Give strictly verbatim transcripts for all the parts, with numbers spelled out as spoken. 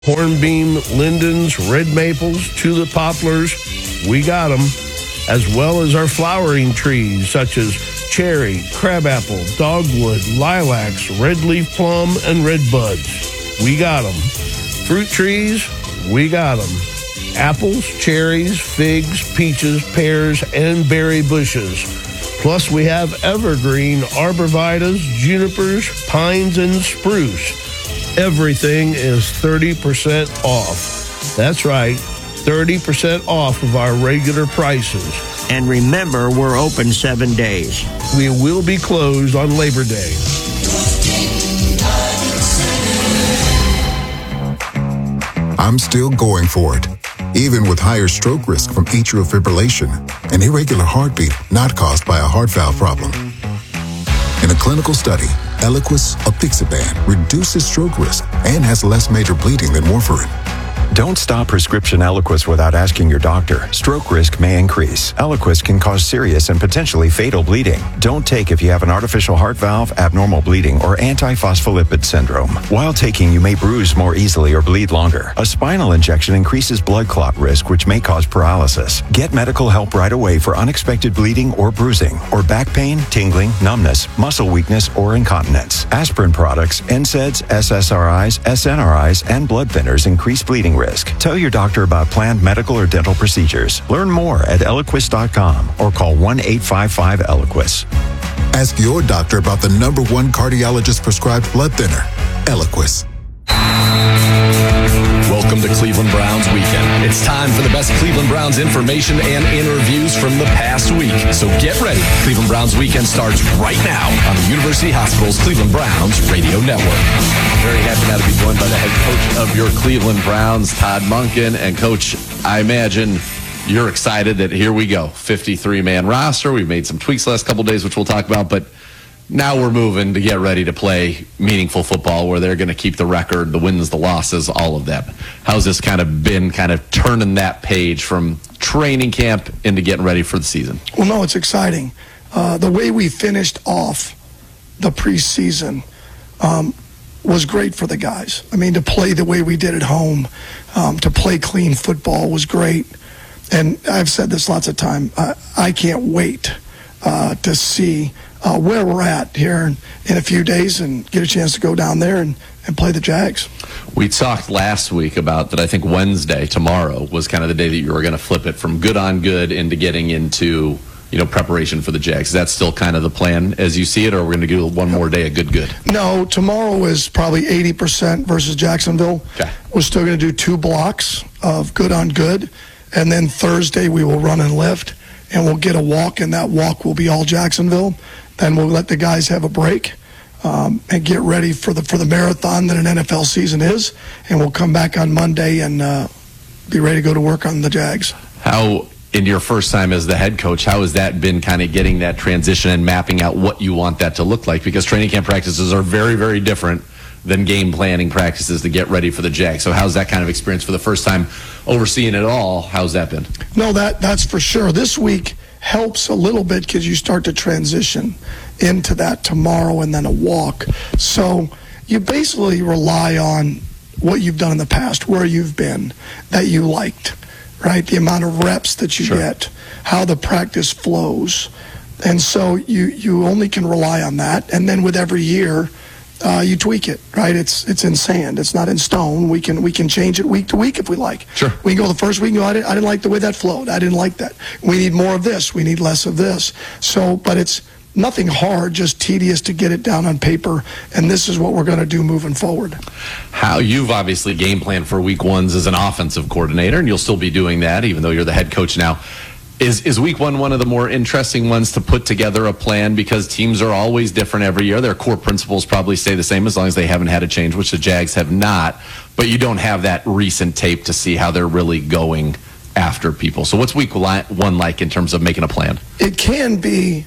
Hornbeam, lindens, red maples, tulip poplars, we got them, as well as our flowering trees such as cherry, crabapple, dogwood, lilacs, red leaf plum, and red buds. We got them. Fruit trees, we got them. Apples, cherries, figs, peaches, pears, and berry bushes. Plus, we have evergreen arborvitaes, junipers, pines, and spruce. Everything is thirty percent off. That's right, thirty percent off of our regular prices. And remember, we're open seven days. We will be closed on Labor Day. I'm still going for it, even with higher stroke risk from atrial fibrillation, an irregular heartbeat not caused by a heart valve problem. In a clinical study, Eliquis apixaban reduces stroke risk and has less major bleeding than warfarin. Don't stop prescription Eliquis without asking your doctor. Stroke risk may increase. Eliquis can cause serious and potentially fatal bleeding. Don't take if you have an artificial heart valve, abnormal bleeding, or antiphospholipid syndrome. While taking, you may bruise more easily or bleed longer. A spinal injection increases blood clot risk, which may cause paralysis. Get medical help right away for unexpected bleeding or bruising, or back pain, tingling, numbness, muscle weakness, or incontinence. Aspirin products, N SAIDs, S S R Is, S N R Is, and blood thinners increase bleeding risk. Tell your doctor about planned medical or dental procedures. Learn more at Eliquis dot com or call one eight five five Eliquis. Ask your doctor about the number one cardiologist prescribed blood thinner, Eliquis. Welcome to Cleveland Browns Weekend. It's time for the best Cleveland Browns information and interviews from the past week. So get ready. Cleveland Browns Weekend starts right now on the University Hospital's Cleveland Browns Radio Network. Very happy now to be joined by the head coach of your Cleveland Browns, Todd Monken. And Coach, I imagine you're excited that here we go, fifty-three man roster. We've made some tweaks the last couple days, which we'll talk about, but now we're moving to get ready to play meaningful football where they're going to keep the record, the wins, the losses, all of that. How's this kind of been kind of turning that page from training camp into getting ready for the season? Well, no, it's exciting. Uh, the way we finished off the preseason um, was great for the guys. I mean, to play the way we did at home, um, to play clean football was great. And I've said this lots of times. I, I can't wait uh, to see Uh, where we're at here in, in a few days and get a chance to go down there and, and play the Jags. We talked last week about that. I think Wednesday, tomorrow, was kind of the day that you were going to flip it from good on good into getting into, you know, preparation for the Jags. Is that still kind of the plan as you see it, or we're going to do one more day of good good? No, tomorrow is probably eighty percent versus Jacksonville. Okay. We're still going to do two blocks of good on good, and then Thursday we will run and lift, and we'll get a walk, and that walk will be all Jacksonville. Then we'll let the guys have a break um, and get ready for the for the marathon that an N F L season is, and we'll come back on Monday and uh, be ready to go to work on the Jags. How, in your first time as the head coach, how has that been kind of getting that transition and mapping out what you want that to look like? Because training camp practices are very, very different than game planning practices to get ready for the Jags. So how's that kind of experience for the first time overseeing it all? How's that been? No, that that's for sure. This week helps a little bit because you start to transition into that tomorrow and then a walk. So you basically rely on what you've done in the past, where you've been, that you liked, right? The amount of reps that you Sure. get, how the practice flows. And so you, you only can rely on that. And then with every year, uh, you tweak it, right? It's it's in sand. It's not in stone. We can we can change it week to week if we like. Sure. We can go the first week and go, I didn't, I didn't like the way that flowed. I didn't like that. We need more of this. We need less of this. So, but it's nothing hard, just tedious to get it down on paper, and this is what we're going to do moving forward. How you've obviously game planned for week ones as an offensive coordinator, and you'll still be doing that even though you're the head coach now. Is is week one one of the more interesting ones to put together a plan, because teams are always different every year? Their core principles probably stay the same as long as they haven't had a change, which the Jags have not, but you don't have that recent tape to see how they're really going after people. So what's week one like in terms of making a plan? It can be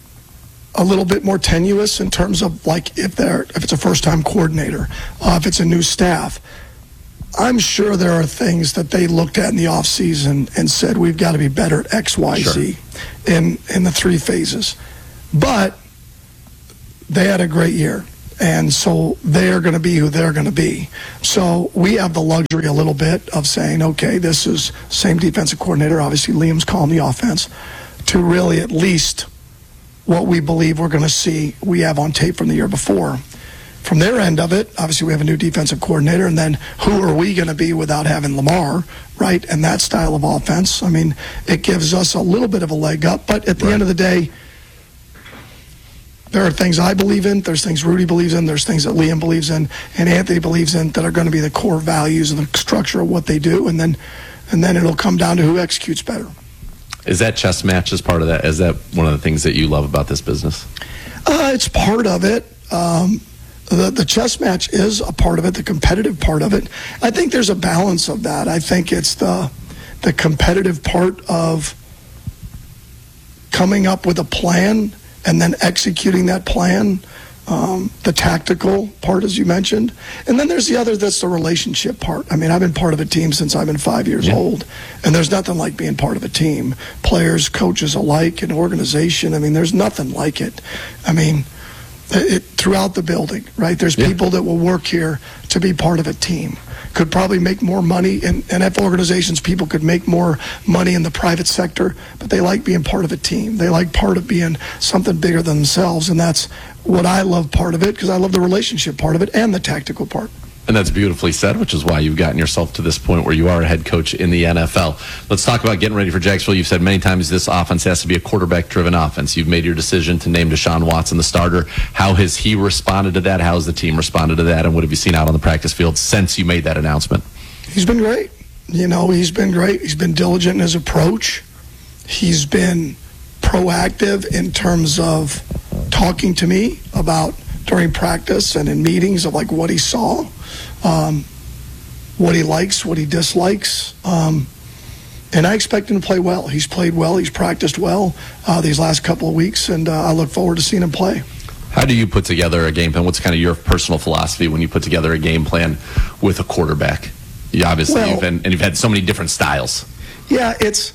a little bit more tenuous in terms of, like, if they're if it's a first-time coordinator, uh, if it's a new staff. I'm sure there are things that they looked at in the offseason and said, we've got to be better at X, Y, Sure. Z in, in the three phases. But they had a great year. And so they're going to be who they're going to be. So we have the luxury a little bit of saying, okay, this is same defensive coordinator. Obviously, Liam's calling the offense to really at least what we believe we're going to see we have on tape from the year before. From their end of it, obviously we have a new defensive coordinator, and then who are we going to be without having Lamar, right? And that style of offense. I mean, it gives us a little bit of a leg up, but at the right. end of the day, there are things I believe in, there's things Rudy believes in, there's things that Liam believes in, and Anthony believes in that are going to be the core values and the structure of what they do, and then and then it'll come down to who executes better. Is that chess match as part of that? Is that one of the things that you love about this business? Uh, it's part of it. Um, the, the chess match is a part of it, the competitive part of it. I think there's a balance of that. I think it's the the competitive part of coming up with a plan and then executing that plan, um, the tactical part, as you mentioned. And then there's the other, that's the relationship part. I mean, I've been part of a team since I've been five years yeah. old, and there's nothing like being part of a team. Players, coaches alike, an organization, I mean, there's nothing like it. I mean, it, throughout the building, right? There's yeah. people that will work here to be part of a team. Could probably make more money in N F L organizations. People could make more money in the private sector, but they like being part of a team. They like part of being something bigger than themselves, and that's what I love part of it, because I love the relationship part of it and the tactical part. And that's beautifully said, which is why you've gotten yourself to this point where you are a head coach in the N F L. Let's talk about getting ready for Jacksonville. You've said many times this offense has to be a quarterback-driven offense. You've made your decision to name Deshaun Watson the starter. How has he responded to that? How has the team responded to that? And what have you seen out on the practice field since you made that announcement? He's been great. You know, he's been great. He's been diligent in his approach. He's been proactive in terms of talking to me about during practice and in meetings of like what he saw, um, what he likes, what he dislikes. Um, and I expect him to play well. He's played well. He's practiced well uh, these last couple of weeks, and uh, I look forward to seeing him play. How do you put together a game plan? What's kind of your personal philosophy when you put together a game plan with a quarterback? You obviously, Well, you've been, and you've had so many different styles. Yeah, it's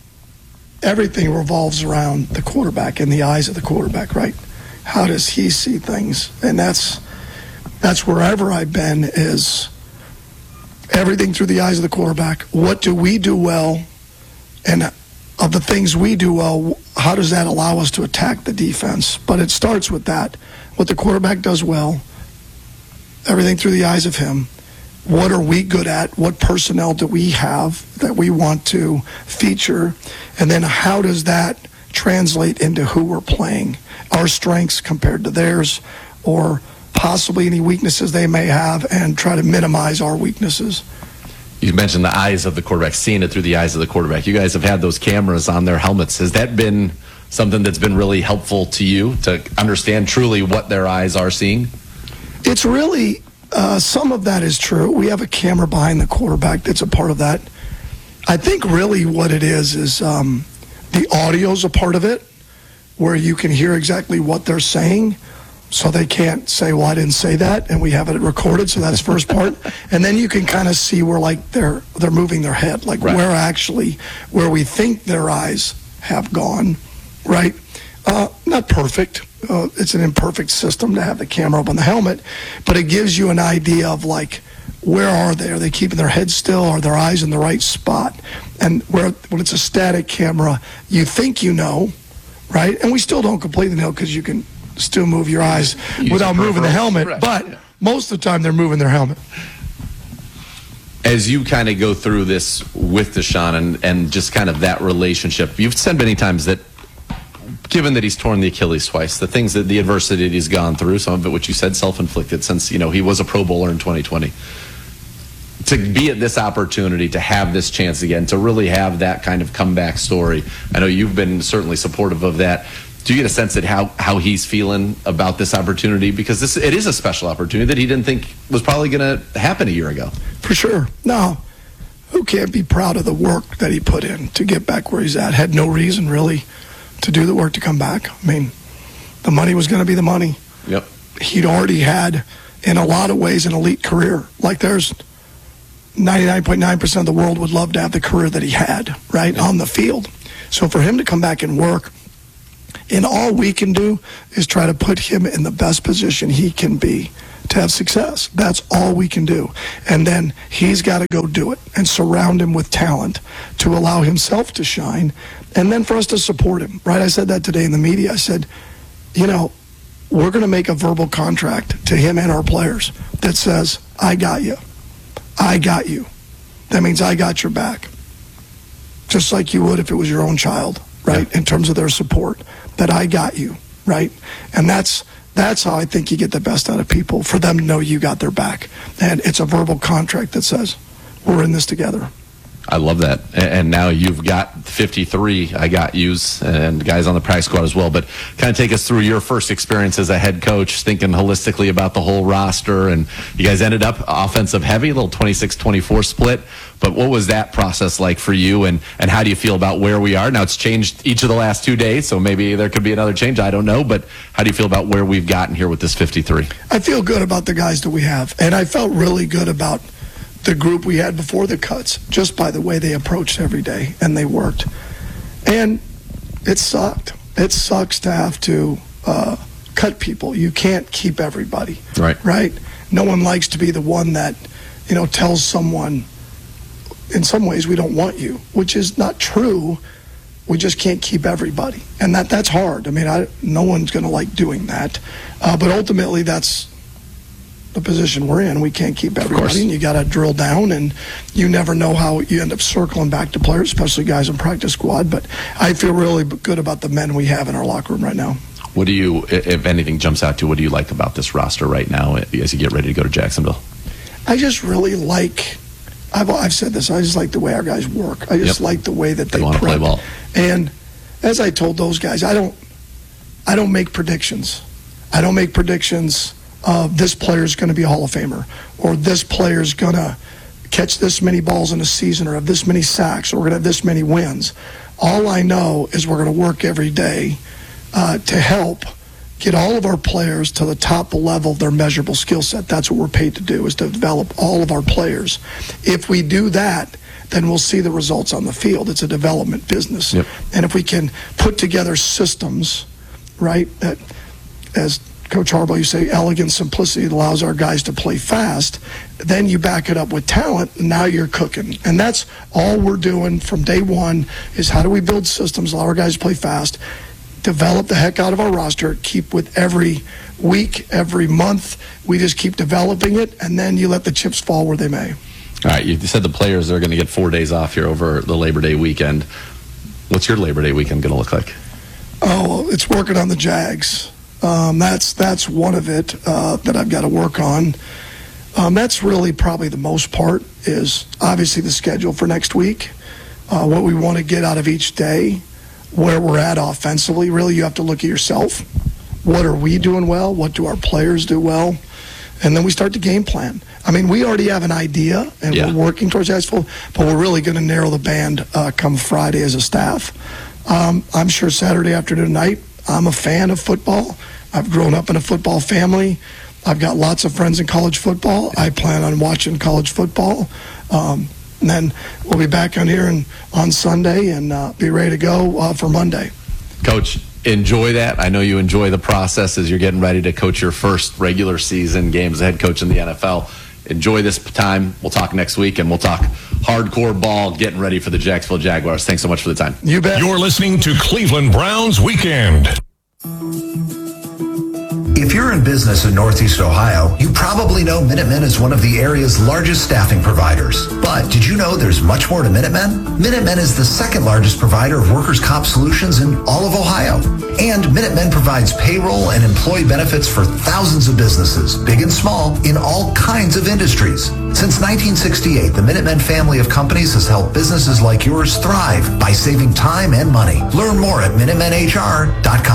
everything revolves around the quarterback and the eyes of the quarterback, right? How does he see things? And that's that's wherever I've been, is everything through the eyes of the quarterback. What do we do well? And of the things we do well, how does that allow us to attack the defense? But it starts with that. What the quarterback does well, everything through the eyes of him. What are we good at? What personnel do we have that we want to feature? And then how does that translate into who we're playing? Our strengths compared to theirs, or possibly any weaknesses they may have, and try to minimize our weaknesses. You mentioned the eyes of the quarterback, seeing it through the eyes of the quarterback. You guys have had those cameras on their helmets. Has that been something that's been really helpful to you to understand truly what their eyes are seeing? It's really... Uh, some of that is true. We have a camera behind the quarterback that's a part of that. I think really what it is is um, the audio's a part of it, where you can hear exactly what they're saying, so they can't say, well, I didn't say that, and we have it recorded, so that's the first part. And then you can kind of see where like they're they're moving their head, like right. where actually, where we think their eyes have gone, right? Uh, not perfect. Uh, it's an imperfect system to have the camera up on the helmet, but it gives you an idea of like, where are they? Are they keeping their head still? Are their eyes in the right spot? And where when it's a static camera, you think you know, right? And we still don't completely know, because you can still move your eyes Use without moving the helmet, right. but yeah. most of the time they're moving their helmet. As you kind of go through this with Deshaun and, and just kind of that relationship, you've said many times that given that he's torn the Achilles twice, the things that the adversity that he's gone through, some of it, which you said, self-inflicted, since, you know, he was a Pro Bowler in twenty twenty. To be at this opportunity, to have this chance again, to really have that kind of comeback story. I know you've been certainly supportive of that. Do you get a sense that how, how he's feeling about this opportunity? Because this it is a special opportunity that he didn't think was probably going to happen a year ago. For sure. No, who can't be proud of the work that he put in to get back where he's at? Had no reason really to do the work to come back. I mean, the money was going to be the money. Yep. He'd already had, in a lot of ways, an elite career. Like there's ninety-nine point nine percent of the world would love to have the career that he had, right, yep. on the field. So for him to come back and work And all we can do is try to put him in the best position he can be to have success. That's all we can do. And then he's got to go do it and surround him with talent to allow himself to shine, and then for us to support him, right? I said that today in the media. I said, you know, we're going to make a verbal contract to him and our players that says, I got you. I got you. That means I got your back. Just like you would if it was your own child, right? Yeah. In terms of their support, that I got you, right? And that's that's how I think you get the best out of people, for them to know you got their back. And it's a verbal contract that says, we're in this together. I love that. And now you've got fifty-three I got yous and guys on the practice squad as well. But kind of take us through your first experience as a head coach, thinking holistically about the whole roster. And you guys ended up offensive heavy, a little twenty-six twenty-four split. But what was that process like for you? And, and how do you feel about where we are? Now, it's changed each of the last two days, so maybe there could be another change. I don't know. But how do you feel about where we've gotten here with this fifty-three? I feel good about the guys that we have. And I felt really good about the group we had before the cuts, just by the way they approached every day and they worked. And it sucked. It sucks to have to uh, cut people. You can't keep everybody. Right. Right? No one likes to be the one that, you know, tells someone, in some ways, we don't want you, which is not true. We just can't keep everybody. And that that's hard. I mean, I, no one's going to like doing that. Uh, but ultimately, that's the position we're in. We can't keep everybody, and you got to drill down, and you never know how you end up circling back to players, especially guys in practice squad. But I feel really good about the men we have in our locker room right now. What do you, if anything jumps out to you, what do you like about this roster right now as you get ready to go to Jacksonville? I just really like, I've, I've said this, I just like the way our guys work. I just yep. like the way that they, they want to play ball. And as I told those guys, I don't, I don't make predictions. I don't make predictions Uh, this player's going to be a Hall of Famer, or this player's going to catch this many balls in a season, or have this many sacks, or we're going to have this many wins. All I know is we're going to work every day uh, to help get all of our players to the top level of their measurable skill set. That's what we're paid to do, is to develop all of our players. If we do that, then we'll see the results on the field. It's a development business. Yep. And if we can put together systems, right, that, as Coach Harbaugh, you say elegant simplicity that allows our guys to play fast, then you back it up with talent, and now you're cooking. And that's all we're doing from day one, is how do we build systems, allow our guys to play fast, develop the heck out of our roster, keep with every week, every month, we just keep developing it, and then you let the chips fall where they may. All right, you said the players are going to get four days off here over the Labor Day weekend. What's your Labor Day weekend going to look like? Oh, it's working on the Jags. Um, that's that's one of it uh, that I've got to work on. Um, that's really probably the most part, is obviously the schedule for next week, uh, what we want to get out of each day, where we're at offensively. Really, you have to look at yourself. What are we doing well? What do our players do well? And then we start the game plan. I mean, we already have an idea, and yeah. we're working towards that, but we're really going to narrow the band uh, come Friday as a staff. Um, I'm sure Saturday afternoon night, I'm a fan of football. I've grown up in a football family. I've got lots of friends in college football. I plan on watching college football. Um, and then we'll be back on here and, on Sunday and uh, be ready to go uh, for Monday. Coach, enjoy that. I know you enjoy the process as you're getting ready to coach your first regular season game as a head coach in the N F L. Enjoy this time. We'll talk next week, and we'll talk hardcore ball, getting ready for the Jacksonville Jaguars. Thanks so much for the time. You bet. You're listening to Cleveland Browns Weekend. If you're in business in Northeast Ohio, you probably know Minutemen is one of the area's largest staffing providers. But did you know there's much more to Minutemen? Minutemen is the second largest provider of workers' comp solutions in all of Ohio. And Minutemen provides payroll and employee benefits for thousands of businesses, big and small, in all kinds of industries. Since nineteen sixty-eight, the Minutemen family of companies has helped businesses like yours thrive by saving time and money. Learn more at Minutemen H R dot com.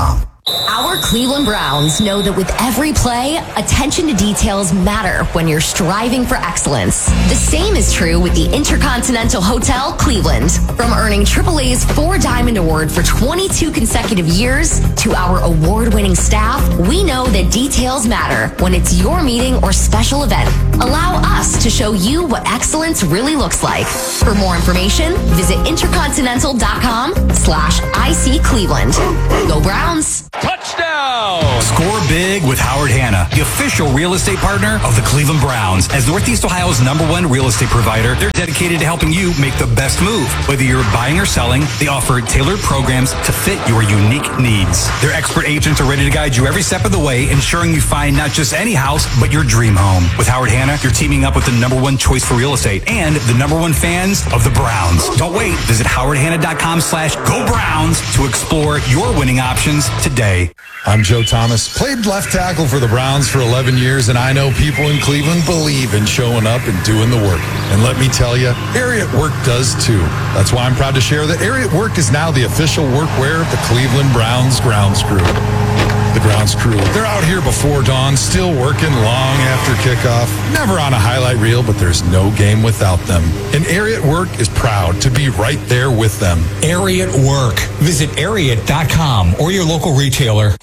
Our Cleveland Browns know that with every play, attention to details matter when you're striving for excellence. The same is true with the Intercontinental Hotel Cleveland. From earning triple A's Four Diamond Award for twenty-two consecutive years to our award-winning staff, we know that details matter when it's your meeting or special event. Allow us to show you what excellence really looks like. For more information, visit intercontinental.com slash IC Cleveland. Go Browns! Touchdown! Score big with Howard Hanna, the official real estate partner of the Cleveland Browns. As Northeast Ohio's number one real estate provider, they're dedicated to helping you make the best move. Whether you're buying or selling, they offer tailored programs to fit your unique needs. Their expert agents are ready to guide you every step of the way, ensuring you find not just any house, but your dream home. With Howard Hanna, you're teaming up with the number one choice for real estate and the number one fans of the Browns. Don't wait. Visit howardhanna.com slash go Browns to explore your winning options today. I'm Joe Thomas, played left tackle for the Browns for eleven years, and I know people in Cleveland believe in showing up and doing the work. And let me tell you, Ariat Work does too. That's why I'm proud to share that Ariat Work is now the official workwear of the Cleveland Browns grounds crew. The grounds crew, they're out here before dawn, still working long after kickoff. Never on a highlight reel, but there's no game without them. And Ariat Work is proud to be right there with them. Ariat Work. Visit Ariat dot com or your local retailer.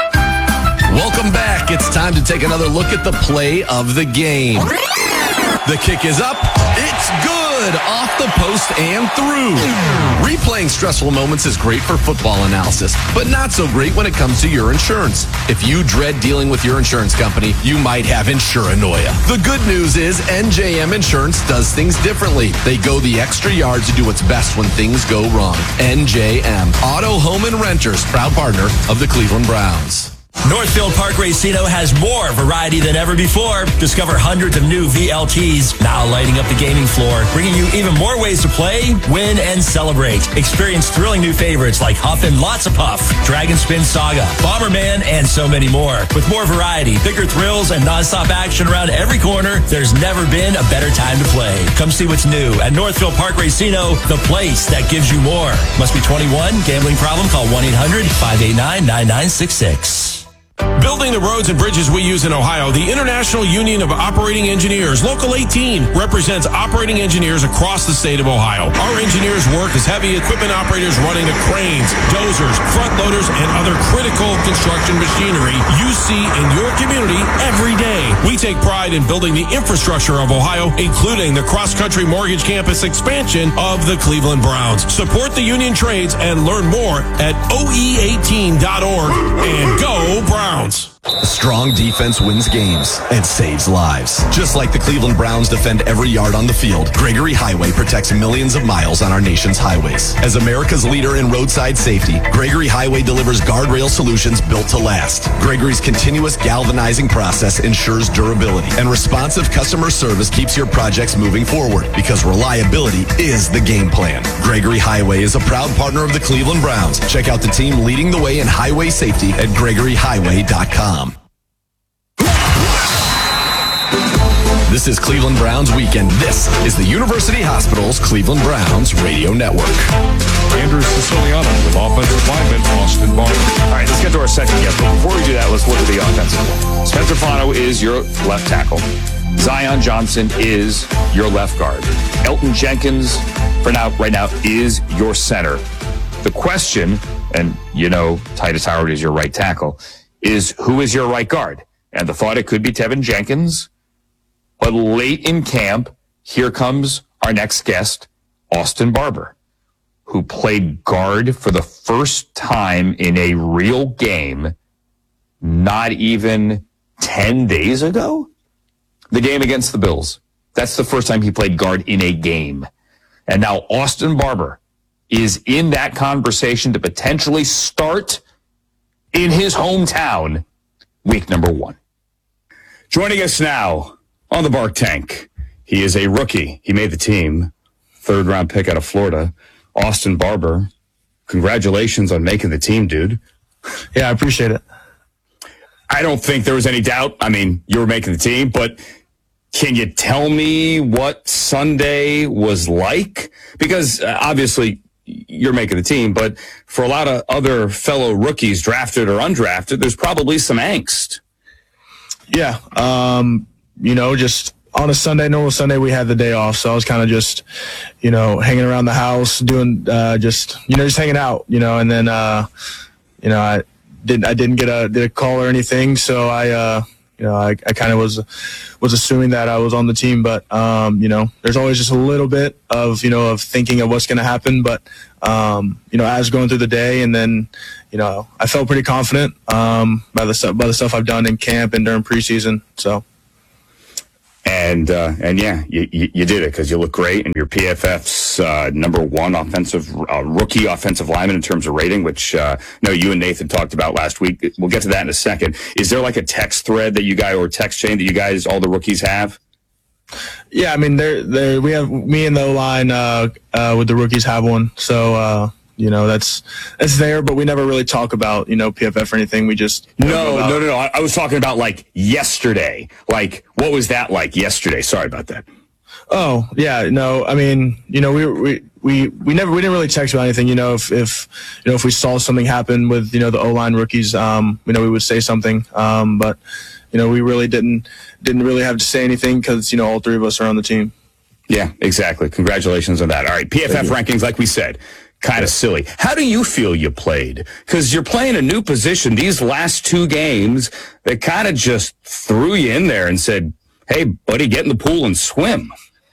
Welcome back. It's time to take another look at the play of the game. The kick is up. It's good. Off the post and through. Replaying stressful moments is great for football analysis, but not so great when it comes to your insurance. If you dread dealing with your insurance company, you might have insuranoia. The good news is N J M Insurance does things differently. They go the extra yard to do what's best when things go wrong. N J M, Auto, Home, and Renters, proud partner of the Cleveland Browns. Northfield Park Racino has more variety than ever before. Discover hundreds of new V L Ts now lighting up the gaming floor, bringing you even more ways to play, win, and celebrate. Experience thrilling new favorites like Huff and Lots of Puff, Dragon Spin Saga, Bomberman, and so many more. With more variety, bigger thrills, and nonstop action around every corner, there's never been a better time to play. Come see what's new at Northfield Park Racino, the place that gives you more. Must be twenty-one. Gambling problem? Call one eight hundred five eight nine nine nine six six. Building the roads and bridges we use in Ohio, the International Union of Operating Engineers, Local eighteen, represents operating engineers across the state of Ohio. Our engineers work as heavy equipment operators running the cranes, dozers, front loaders, and other critical construction machinery you see in your community every day. We take pride in building the infrastructure of Ohio, including the cross-country mortgage campus expansion of the Cleveland Browns. Support the union trades and learn more at O E eighteen dot org and go Browns. A strong defense wins games and saves lives. Just like the Cleveland Browns defend every yard on the field, Gregory Highway protects millions of miles on our nation's highways. As America's leader in roadside safety, Gregory Highway delivers guardrail solutions built to last. Gregory's continuous galvanizing process ensures durability, and responsive customer service keeps your projects moving forward because reliability is the game plan. Gregory Highway is a proud partner of the Cleveland Browns. Check out the team leading the way in highway safety at gregory highway dot com. This is Cleveland Browns Weekend. This is the University Hospital's Cleveland Browns Radio Network. Andrew Siciliano with offensive lineman Austin Barber. All right, let's get to our second guest. But before we do that, let's look at the offensive. Spencer Fano is your left tackle. Zion Johnson is your left guard. Elton Jenkins, for now, right now, is your center. The question, and you know Titus Howard is your right tackle, is who is your right guard? And the thought it could be Tevin Jenkins. But late in camp, here comes our next guest, Austin Barber, who played guard for the first time in a real game not even ten days ago. The game against the Bills. That's the first time he played guard in a game. And now Austin Barber is in that conversation to potentially start in his hometown week number one. Joining us now on the Bark Tank, he is a rookie. He made the team, third round pick out of Florida. Austin Barber, congratulations on making the team, dude. Yeah, I appreciate it. I don't think there was any doubt. I mean, you were making the team, but can you tell me what Sunday was like? Because uh, obviously you're making the team, but for a lot of other fellow rookies, drafted or undrafted, there's probably some angst. Yeah. Um, you know, just on a Sunday, normal Sunday, we had the day off. So I was kind of just, you know, hanging around the house, doing uh, just, you know, just hanging out, you know, and then, uh, you know, I didn't, I didn't get a, did a call or anything. So I, uh, you know, I, I kind of was, was assuming that I was on the team, but, um, you know, there's always just a little bit of, you know, of thinking of what's going to happen. But, um, you know, as going through the day, and then, you know, I felt pretty confident, um, by the stuff, by the stuff I've done in camp and during preseason. So. And, uh, and yeah, you, you, you did it because you look great, and you're P F F's uh, number one offensive uh, rookie offensive lineman in terms of rating, which uh, no, you and Nathan talked about last week. We'll get to that in a second. Is there like a text thread that you guys, or text chain that you guys, all the rookies, have? Yeah, I mean, there, there, we have me and the O-line uh, uh, with the rookies have one. So, uh, you know, that's that's there, but we never really talk about, you know, P F F or anything. We just no, no, no, no. I, I was talking about like yesterday. Like, what was that like yesterday? Sorry about that. Oh yeah, no. I mean, you know, we we we we never we didn't really text about anything. You know, if if you know if we saw something happen with, you know, the O-line rookies, um, you know, we would say something. Um, but you know, we really didn't didn't really have to say anything because, you know, all three of us are on the team. Yeah, exactly. Congratulations on that. All right, P F F rankings, like we said. Kind of silly. How do you feel you played? Because you're playing a new position. These last two games, they kind of just threw you in there and said, hey, buddy, get in the pool and swim.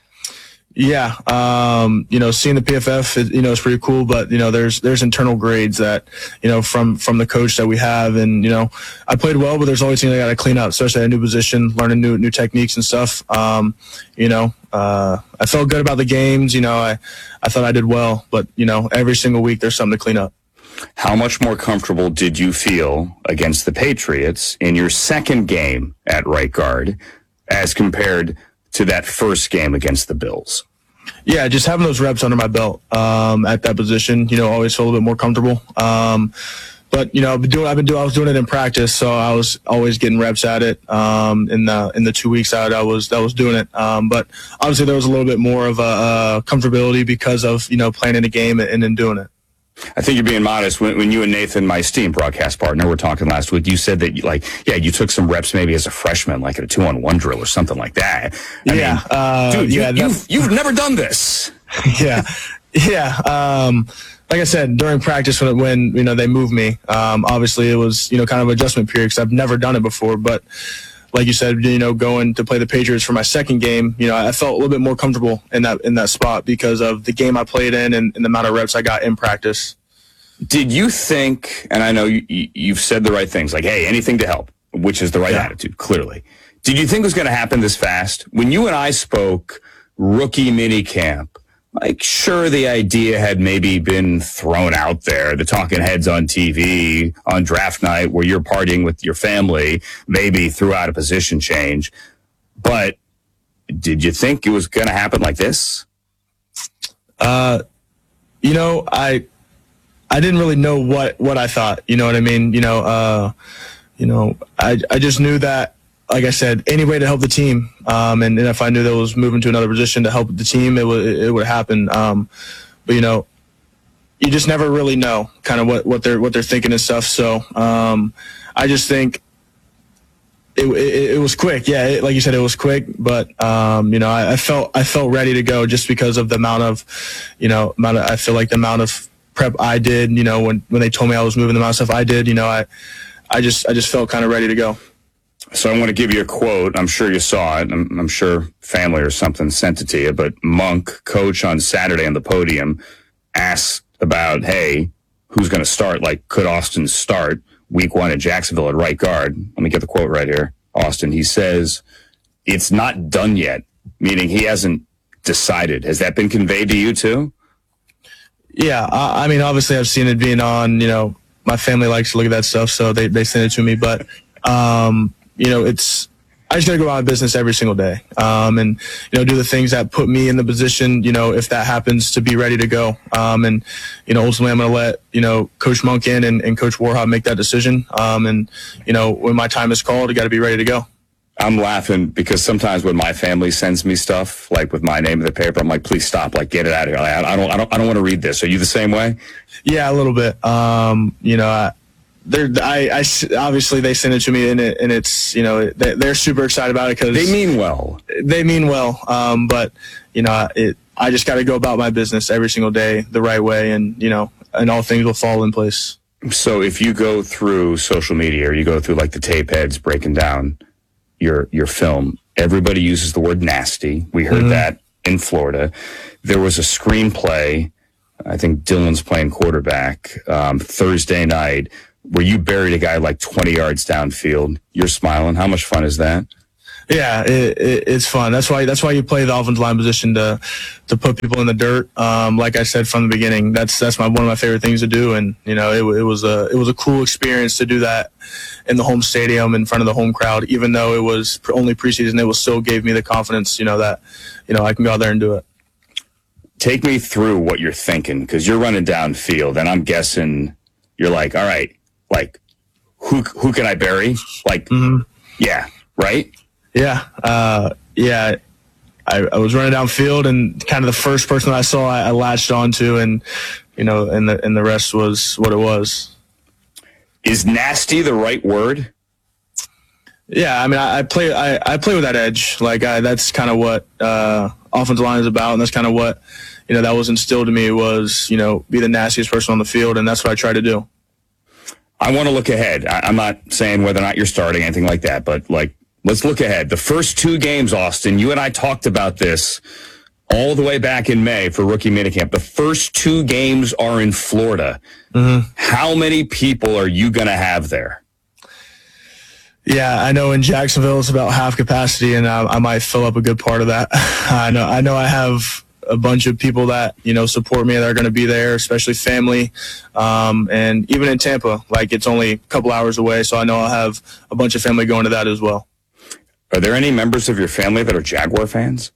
Yeah, um, you know, seeing the P F F, you know, is pretty cool. But you know, there's there's internal grades that, you know, from from the coach that we have, and you know, I played well, but there's always things I got to clean up, especially at a new position, learning new new techniques and stuff. Um, you know, uh, I felt good about the games. You know, I I thought I did well, but you know, every single week there's something to clean up. How much more comfortable did you feel against the Patriots in your second game at right guard as compared to that first game against the Bills? Yeah, just having those reps under my belt um, at that position, you know, always feel a little bit more comfortable. Um, but you know, I've been doing, I've been doing, I was doing it in practice, so I was always getting reps at it. Um, in the in the two weeks out, I was that was doing it. Um, but obviously, there was a little bit more of a, a comfortability because of, you know, playing in a game and then doing it. I think you're being modest. When, when you and Nathan, my esteemed broadcast partner, were talking last week, you said that, you, like, yeah, you took some reps maybe as a freshman, like at a two-on-one drill or something like that. I yeah, mean, uh, dude, yeah, you, you've, you've never done this. yeah, yeah. Um, like I said, during practice when, when you know they moved me, um, obviously it was, you know, kind of an adjustment period because I've never done it before. But like you said, you know, going to play the Patriots for my second game, you know, I felt a little bit more comfortable in that in that spot because of the game I played in and, and the amount of reps I got in practice. Did you think, and I know you, you've said the right things, like, hey, anything to help, which is the right yeah. attitude, clearly. Did you think it was going to happen this fast? When you and I spoke rookie mini camp, like, sure, the idea had maybe been thrown out there, the talking heads on T V on draft night where you're partying with your family, maybe threw out a position change. But did you think it was going to happen like this? Uh, you know, I... I didn't really know what, what I thought, you know what I mean? You know, uh, you know, I, I just knew that, like I said, any way to help the team. Um, and, and if I knew that was moving to another position to help the team, it would, it would happen. Um, but you know, you just never really know kind of what, what they're, what they're thinking and stuff. So, um, I just think it, it, it was quick. Yeah. It, like you said, it was quick, but, um, you know, I, I felt, I felt ready to go just because of the amount of, you know, amount of, I feel like the amount of prep I did, you know, when, when they told me I was moving, the amount of stuff I did, you know, I, I just, I just felt kind of ready to go. So I want to give you a quote. I'm sure you saw it. I'm, I'm sure family or something sent it to you, but Monk, coach on Saturday on the podium, asked about, hey, who's going to start? Like, could Austin start week one at Jacksonville at right guard? Let me get the quote right here. Austin, he says, it's not done yet, meaning he hasn't decided. Has that been conveyed to you too? Yeah, I, I mean, obviously I've seen it being on, you know, my family likes to look at that stuff, so they, they send it to me. But, um, you know, it's, I just got to go about my business every single day um, and, you know, do the things that put me in the position, you know, if that happens to be ready to go. Um, and, you know, ultimately I'm going to let, you know, Coach Monk in and, and Coach Warhol make that decision. Um, and, you know, when my time is called, I got to be ready to go. I'm laughing because sometimes when my family sends me stuff, like with my name in the paper, I'm like, please stop, like get it out of here. Like, I don't, I don't, I don't want to read this. Are you the same way? Yeah, a little bit. Um, you know, I, they're, I, I, obviously they send it to me and it, and it's, you know, they, they're super excited about it because they mean well. They mean well. Um, but you know, it, I just got to go about my business every single day the right way, and you know, and all things will fall in place. So if you go through social media or you go through like the tape heads breaking down your your film, everybody uses the word nasty. We heard mm-hmm. that in Florida. There was a screenplay, I think Dylan's playing quarterback, um, Thursday night, where you buried a guy like twenty yards downfield. You're smiling. How much fun is that? Yeah, it, it, it's fun. That's why that's why you play the offensive line position, to to put people in the dirt. Um, like I said from the beginning, that's that's my one of my favorite things to do. And you know, it, it was a it was a cool experience to do that in the home stadium in front of the home crowd. Even though it was only preseason, it was still gave me the confidence, you know, that you know I can go out there and do it. Take me through what you're thinking, because you're running downfield, and I'm guessing you're like, all right, like who who can I bury? Like, mm-hmm. yeah, right. Yeah, uh, yeah. I, I was running downfield, and kind of the first person I saw, I, I latched onto, and you know, and the and the rest was what it was. Is nasty the right word? Yeah, I mean, I, I play, I, I play with that edge. Like I, that's kind of what uh, offensive line is about, and that's kind of what you know that was instilled to me was you know be the nastiest person on the field, and that's what I try to do. I want to look ahead. I, I'm not saying whether or not you're starting anything like that, but like. Let's look ahead. The first two games, Austin, you and I talked about this all the way back in May for rookie minicamp. The first two games are in Florida. Mm-hmm. How many people are you going to have there? Yeah, I know in Jacksonville it's about half capacity, and I, I might fill up a good part of that. I know I know I have a bunch of people that, you know, support me that are going to be there, especially family. Um, and even in Tampa, like it's only a couple hours away, so I know I'll have a bunch of family going to that as well. Are there any members of your family that are Jaguar fans?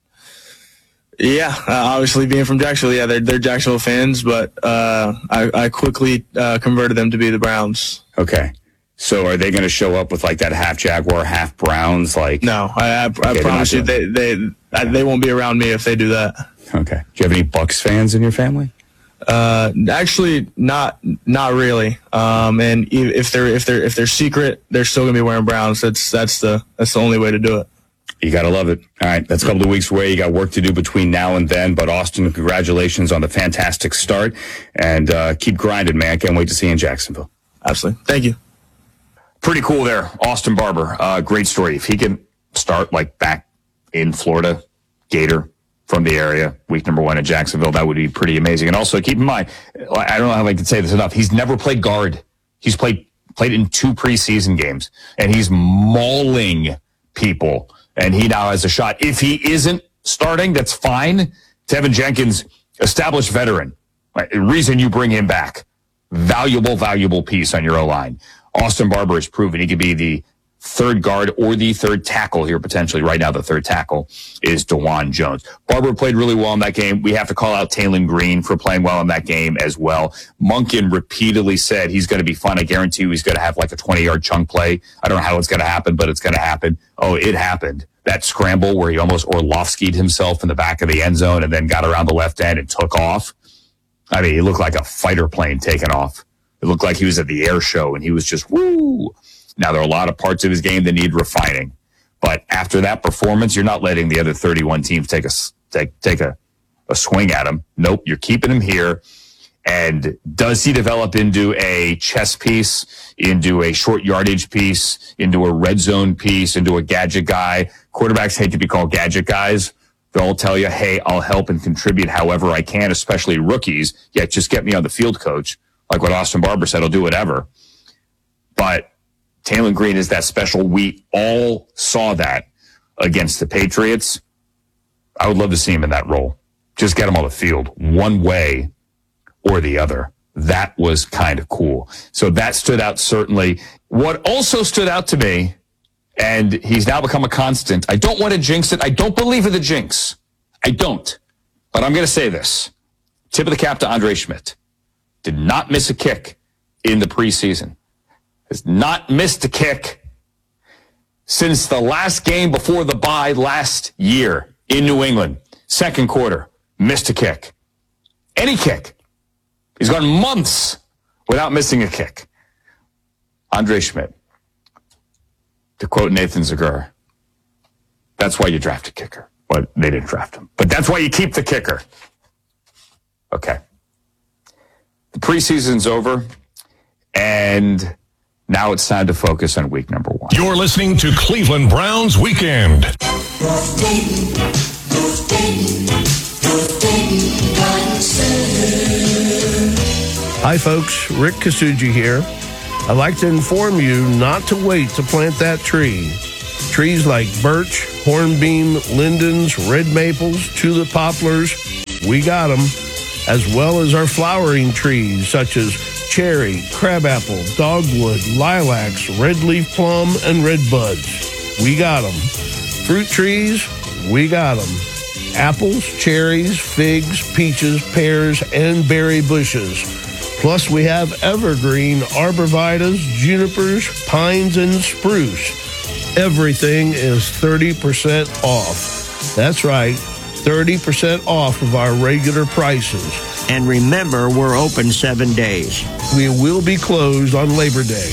Yeah, uh, obviously being from Jacksonville, yeah, they're, they're Jacksonville fans, but uh, I, I quickly uh, converted them to be the Browns. Okay. So are they going to show up with like that half Jaguar, half Browns? Like No, I, I, okay, I promise you they, they, they won't be around me if they do that. Okay. Do you have any Bucs fans in your family? Uh, actually, not not really. Um, and if they're if they're if they're secret, they're still gonna be wearing Browns. That's that's the that's the only way to do it. You gotta love it. All right, that's a couple of weeks away. You got work to do between now and then. But Austin, congratulations on the fantastic start, and uh, keep grinding, man. Can't wait to see you in Jacksonville. Absolutely. Thank you. Pretty cool there, Austin Barber. Uh, great story. If he can start like back in Florida, Gator. From the area, week number one in Jacksonville, that would be pretty amazing. And also keep in mind, I don't know how I can say this enough. He's never played guard. He's played played in two preseason games, and he's mauling people. And he now has a shot. If he isn't starting, that's fine. Tevin Jenkins, established veteran. Right? The reason you bring him back, valuable, valuable piece on your O-line. Austin Barber has proven he could be the third guard or the third tackle here potentially. Right now, the third tackle is DeJuan Jones. Barber played really well in that game. We have to call out Taylon Green for playing well in that game as well. Monken repeatedly said he's going to be fun. I guarantee you he's going to have like a twenty-yard chunk play. I don't know how it's going to happen, but it's going to happen. Oh, it happened. That scramble where he almost Orlovski'd himself in the back of the end zone and then got around the left end and took off. I mean, he looked like a fighter plane taking off. It looked like he was at the air show and he was just, woo. Now, there are a lot of parts of his game that need refining. But after that performance, you're not letting the other thirty-one teams take a, take, take a, a swing at him. Nope, you're keeping him here. And does he develop into a chess piece, into a short yardage piece, into a red zone piece, into a gadget guy? Quarterbacks hate to be called gadget guys. They'll tell you, hey, I'll help and contribute however I can, especially rookies. Yeah, just get me on the field, coach. Like what Austin Barber said, I'll do whatever. But Taylon Green is that special. We all saw that against the Patriots. I would love to see him in that role. Just get him on the field one way or the other. That was kind of cool. So that stood out certainly. What also stood out to me, and he's now become a constant. I don't want to jinx it. I don't believe in the jinx. I don't. But I'm going to say this. Tip of the cap to Andre Schmidt. Did not miss a kick in the preseason. Has not missed a kick since the last game before the bye last year in New England. Second quarter, missed a kick. Any kick. He's gone months without missing a kick. Andre Schmidt, to quote Nathan Zegura, that's why you draft a kicker. Well, they didn't draft him, but that's why you keep the kicker. Okay. The preseason's over, and now it's time to focus on week number one. You're listening to Cleveland Browns Weekend. Hi, folks. Rick Kasuji here. I'd like to inform you not to wait to plant that tree. Trees like birch, hornbeam, lindens, red maples, tulip poplars, we got them, as well as our flowering trees such as cherry, crabapple, dogwood, lilacs, red leaf plum, and red buds. We got them. Fruit trees, we got them. Apples, cherries, figs, peaches, pears, and berry bushes. Plus, we have evergreen arborvitaes, junipers, pines, and spruce. Everything is thirty percent off. That's right, thirty percent off of our regular prices. And remember, we're open seven days. We will be closed on Labor Day.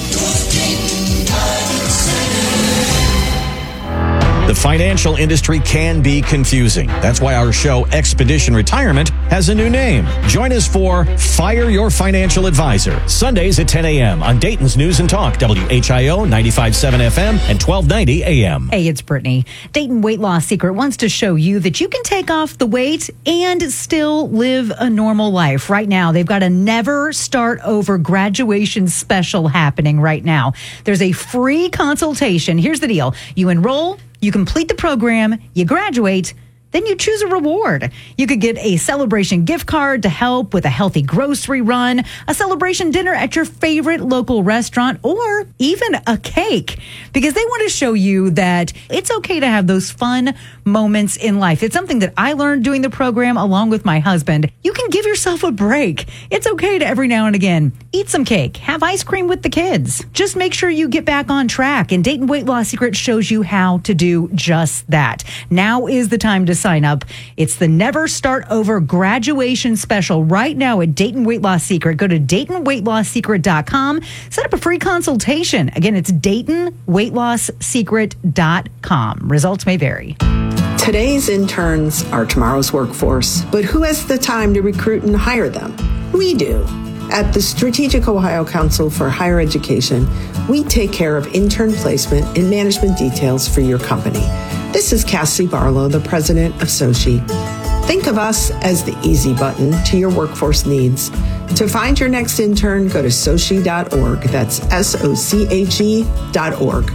The financial industry can be confusing. That's why our show, Expedition Retirement, has a new name. Join us for Fire Your Financial Advisor, Sundays at ten a.m. on Dayton's News and Talk, W H I O ninety-five point seven F M and twelve ninety A M. Hey, it's Brittany. Dayton Weight Loss Secret wants to show you that you can take off the weight and still live a normal life. Right now, they've got a Never Start Over graduation special happening right now. There's a free consultation. Here's the deal. You enroll, you complete the program, you graduate, then you choose a reward. You could get a celebration gift card to help with a healthy grocery run, a celebration dinner at your favorite local restaurant, or even a cake. Because they want to show you that it's okay to have those fun moments in life. It's something that I learned doing the program along with my husband. You can give yourself a break. It's okay to every now and again eat some cake, have ice cream with the kids. Just make sure you get back on track. And Dayton Weight Loss Secret shows you how to do just that. Now is the time to sign up. It's the Never Start Over graduation special right now at Dayton Weight Loss Secret. Go to Dayton Weight Loss Secret dot com. Set up a free consultation. Again, it's Dayton Weight Loss Secret dot com. Results may vary. Today's interns are tomorrow's workforce, but who has the time to recruit and hire them? We do. At the Strategic Ohio Council for Higher Education, we take care of intern placement and management details for your company. This is Cassie Barlow, the president of SOCHI. Think of us as the easy button to your workforce needs. To find your next intern, go to sochi dot org. That's S O C H E dot org.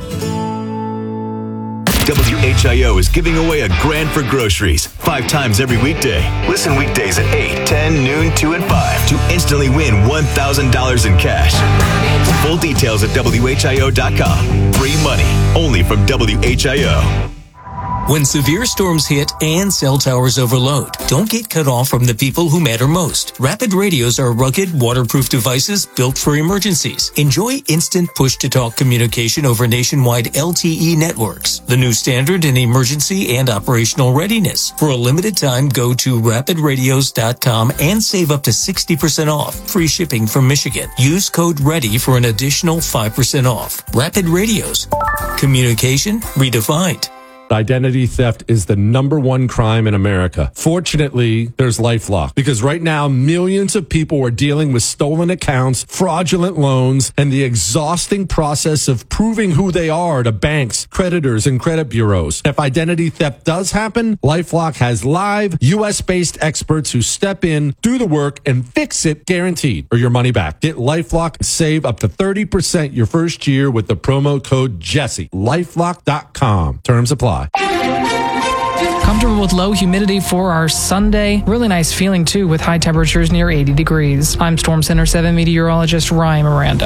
W H I O is giving away a grand for groceries five times every weekday. Listen weekdays at eight, ten, noon, two, and five to instantly win one thousand dollars in cash. Full details at W H I O dot com. Free money only from W H I O. When severe storms hit and cell towers overload, don't get cut off from the people who matter most. Rapid radios are rugged, waterproof devices built for emergencies. Enjoy instant push-to-talk communication over nationwide L T E networks, the new standard in emergency and operational readiness. For a limited time, go to rapid radios dot com and save up to sixty percent off. Free shipping from Michigan. Use code READY for an additional five percent off. Rapid Radios. Communication redefined. Identity theft is the number one crime in America. Fortunately, there's LifeLock, because right now millions of people are dealing with stolen accounts, fraudulent loans, and the exhausting process of proving who they are to banks, creditors, and credit bureaus. If identity theft does happen, LifeLock has live U S-based experts who step in, do the work, and fix it guaranteed, or your money back. Get LifeLock and save up to thirty percent your first year with the promo code Jesse. LifeLock dot com. Terms apply. Comfortable with low humidity for our Sunday. Really nice feeling, too, with high temperatures near eighty degrees. I'm Storm Center seven meteorologist Ryan Miranda.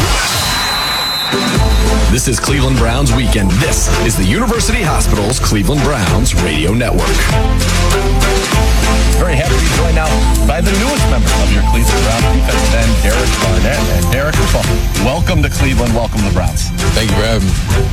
This is Cleveland Browns Weekend. This is the University Hospital's Cleveland Browns Radio Network. Very happy to be joined now by the newest member of your Cleveland Browns defense, then Derek Barnett. And Derek, welcome to Cleveland. Welcome to the Browns. Thank you for having me.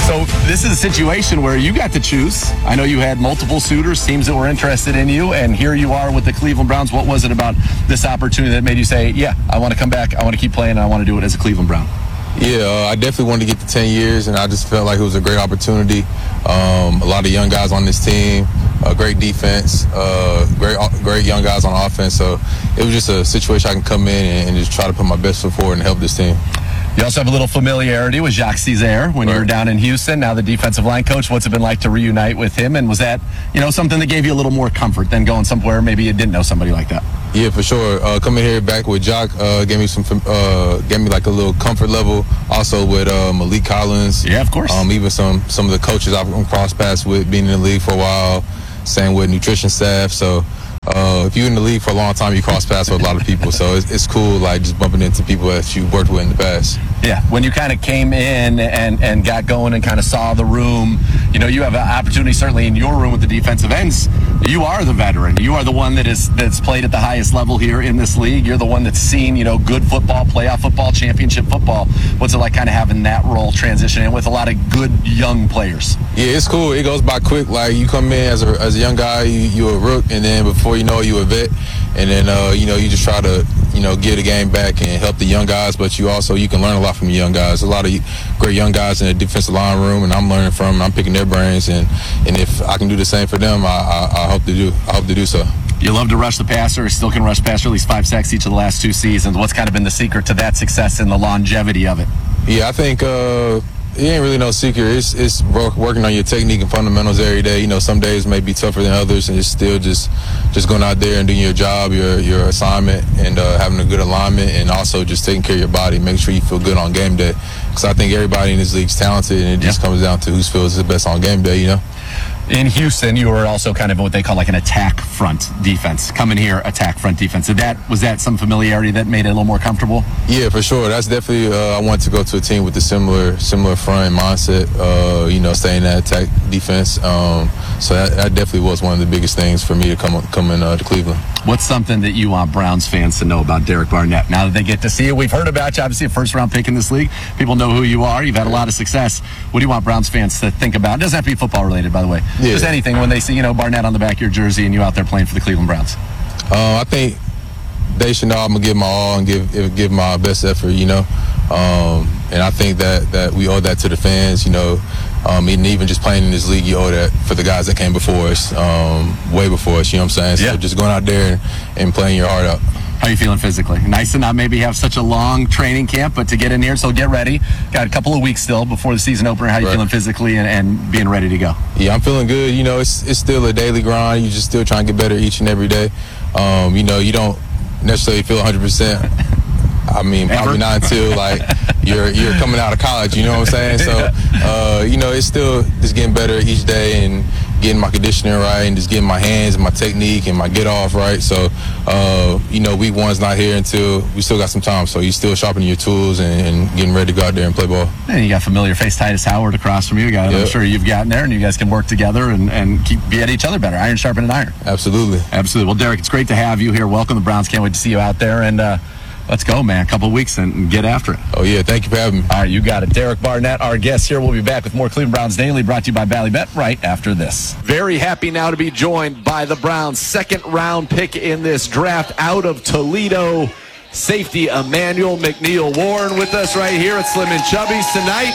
So this is a situation where you got to choose. I know you had multiple suitors, teams that were interested in you, and here you are with the Cleveland Browns. What was it about this opportunity that made you say, yeah, I want to come back, I want to keep playing, and I want to do it as a Cleveland Brown? Yeah, uh, I definitely wanted to get to ten years, and I just felt like it was a great opportunity. Um, a lot of young guys on this team, uh, great defense, uh, great great young guys on offense. So it was just a situation I can come in and, and just try to put my best foot forward and help this team. You also have a little familiarity with Jacques Césaire when right. you were down in Houston, now the defensive line coach. What's it been like to reunite with him? And was that, you know, something that gave you a little more comfort than going somewhere maybe you didn't know somebody like that? Yeah, for sure. Uh, coming here back with Jacques uh, gave me some, uh, gave me like a little comfort level. Also with uh, Malik Collins. Yeah, of course. Um, even some some of the coaches I've crossed paths with, being in the league for a while. Same with nutrition staff. So. Uh, if you're in the league for a long time, you cross paths with a lot of people, so it's, it's cool, like just bumping into people that you worked with in the past. Yeah, when you kind of came in and, and got going and kind of saw the room, you know, you have an opportunity certainly in your room with the defensive ends. You are the veteran. You are the one that is that's played at the highest level here in this league. You're the one that's seen, you know, good football, playoff football, championship football. What's it like kind of having that role transitioning with a lot of good young players? Yeah, it's cool. It goes by quick. Like you come in as a as a young guy, you, you're a rook, and then before you know it, you a vet, and then uh, you know you just try to you know get a game back and help the young guys. But you also you can learn a lot from the young guys. A lot of great young guys in the defensive line room, and I'm learning from. I'm picking their brains, and, and if I can do the same for them, I, I, I hope to do. I hope to do so. You love to rush the passer. Still can rush passer. At least five sacks each of the last two seasons. What's kind of been the secret to that success and the longevity of it? Yeah, I think. Uh, It ain't really no secret. It's it's working on your technique and fundamentals every day. You know, some days may be tougher than others, and it's still just just going out there and doing your job, your your assignment, and uh, having a good alignment, and also just taking care of your body, making sure you feel good on game day. Because I think everybody in this league is talented, and it just yeah. comes down to who feels the best on game day. You know. In Houston, you were also kind of what they call like an attack front defense. Coming here, attack front defense. Did that was that some familiarity that made it a little more comfortable? Yeah, for sure. That's definitely. Uh, I want to go to a team with a similar similar front mindset. Uh, you know, staying in that attack defense. Um, so that, that definitely was one of the biggest things for me to come come in uh, to Cleveland. What's something that you want Browns fans to know about Derek Barnett now that they get to see you? We've heard about you, obviously a first round pick in this league. People know who you are. You've had a lot of success. What do you want Browns fans to think about? It doesn't have to be football related, by the way. Yeah. Just anything when they see, you know, Barnett on the back of your jersey and you out there playing for the Cleveland Browns. Uh, I think they should know I'm gonna give my all and give give my best effort. You know, um, and I think that that we owe that to the fans. You know, um, and even just playing in this league, you owe that for the guys that came before us, um, way before us. You know what I'm saying? So yeah. just going out there and, and playing your heart out. How are you feeling physically? Nice to not maybe have such a long training camp, but to get in here, so get ready. Got a couple of weeks still before the season opener. How are you right. feeling physically and, and being ready to go? Yeah, I'm feeling good. You know, it's it's still a daily grind. You just still trying to get better each and every day. Um, you know, you don't necessarily feel one hundred percent. I mean, Ever? probably not until like you're you're coming out of college. You know what I'm saying? So, uh, you know, it's still just getting better each day and getting my conditioning right and just getting my hands and my technique and my get off right. So, uh, you know, week one's not here until we still got some time. So you're still sharpening your tools and, and getting ready to go out there and play ball. And you got familiar face Titus Howard across from you guys. Yep. I'm sure you've gotten there and you guys can work together and, and keep be at each other better. Iron sharpening iron. Absolutely. Absolutely. Well, Derek, it's great to have you here. Welcome to the Browns. Can't wait to see you out there. And, uh, let's go, man. A couple of weeks and get after it. Oh, yeah. Thank you for having me. All right, you got it. Derek Barnett, our guest here. We'll be back with more Cleveland Browns Daily, brought to you by Ballybet right after this. Very happy now to be joined by the Browns' second-round pick in this draft out of Toledo, safety Emmanuel McNeil-Warren with us right here at Slim and Chubby's tonight.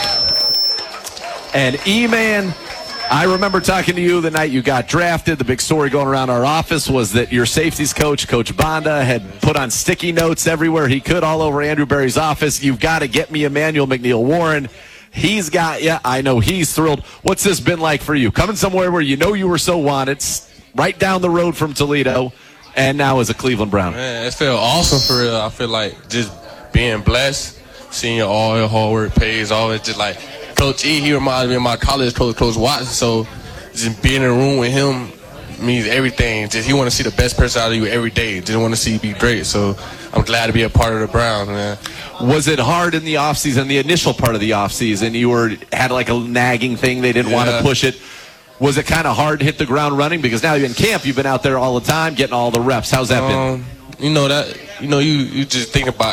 And E-Man, I remember talking to you the night you got drafted. The big story going around our office was that your safeties coach, Coach Banda, had put on sticky notes everywhere he could all over Andrew Berry's office. You've got to get me Emmanuel McNeil-Warren. He's got you. I know he's thrilled. What's this been like for you? Coming somewhere where you know you were so wanted, right down the road from Toledo, and now as a Cleveland Brown. Man, it felt awesome for real. I feel like just being blessed, seeing all your hard work pays off. It's just like Coach E, he reminds me of my college coach, Coach Watson. So just being in a room with him means everything. Just he want to see the best person out of you every day. Just want to see you be great. So I'm glad to be a part of the Browns, man. Was it hard in the offseason, the initial part of the offseason? You were had like a nagging thing. They didn't yeah. want to push it. Was it kind of hard to hit the ground running? Because now you're in camp, you've been out there all the time, getting all the reps. How's that um, been? You know that. You know you you just think about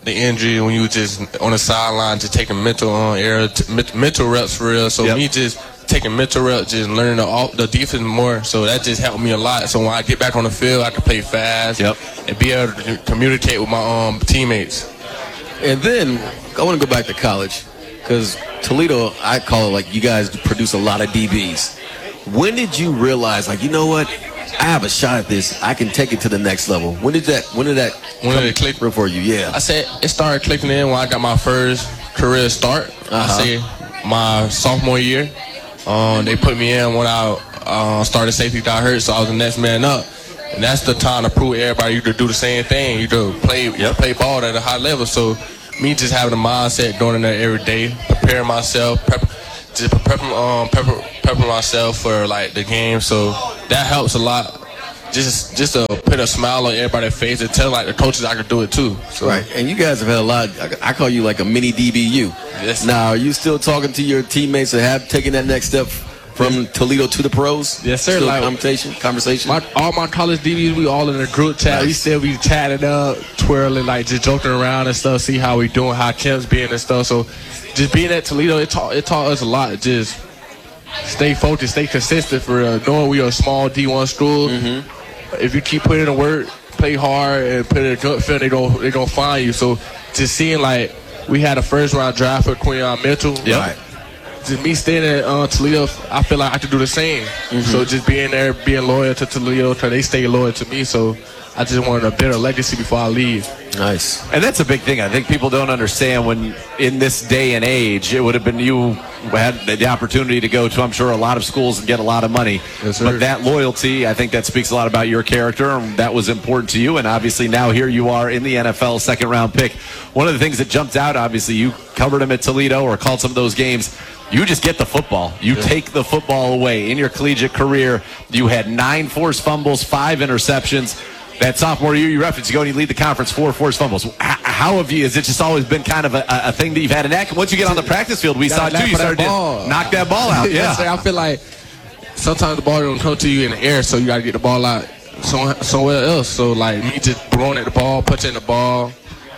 the injury when you was just on the sideline, just taking mental on air, t- mental reps for real. So yep. me just taking mental reps, just learning the, the defense more. So that just helped me a lot. So when I get back on the field, I can play fast yep. and be able to communicate with my um, teammates. And then I want to go back to college because Toledo, I call it like you guys produce a lot of D Bs. When did you realize, like, you know what? I have a shot at this. I can take it to the next level. When did that? When did that? When did it click for you? Yeah. I said it started clicking in when I got my first career start. Uh-huh. I say my sophomore year. Um, they put me in when I uh, started safety got hurt, so I was the next man up. And that's the time to prove everybody you to do the same thing. You to play, yep. play ball at a high level. So me just having a mindset, going in there every day, preparing myself, prep, just prepping, um, prepping, prepping myself for like the game. So that helps a lot. Just, just to put a smile on everybody's face and tell like the coaches I could do it too. So. Right, and you guys have had a lot. I call you like a mini D B U. Yes. Now, are you still talking to your teammates that have taken that next step from Toledo to the pros? Yes, sir. Still like conversation, conversation. My, all my college D Bs, we all in a group chat. Nice. We still be chatting up, twirling, like just joking around and stuff. See how we doing, how Kemp's being and stuff. So, just being at Toledo, it taught it taught us a lot. Just stay focused, stay consistent for uh, knowing we are a small D one school. Mm-hmm. If you keep putting in the work, play hard, and put in a gut feel, they gon' they gonna find you. So, just seeing like we had a first round draft for Quinyon Mitchell. Yep. Right. Just me staying at uh, Toledo, I feel like I could do the same. Mm-hmm. So just being there, being loyal to Toledo, till they stay loyal to me. So I just wanted a better legacy before I leave. Nice. And that's a big thing. I think people don't understand when in this day and age, it would have been you had the opportunity to go to, I'm sure, a lot of schools and get a lot of money. Yes, sir. But that loyalty, I think that speaks a lot about your character, and that was important to you. And obviously now here you are in the N F L, second round pick. One of the things that jumped out, obviously, you covered him at Toledo or called some of those games. You just get the football. You yeah. take the football away. In your collegiate career, you had nine forced fumbles, five interceptions. That sophomore year, you referenced, you go and you lead the conference, four forced fumbles. How have you, has it just always been kind of a, a thing that you've had an act? Once you get on the practice field, we saw it too, you started to knock that ball out. Yeah. Yes, I feel like sometimes the ball don't come to you in the air, so you got to get the ball out somewhere else. So, like, me just throwing at the ball, punching the ball.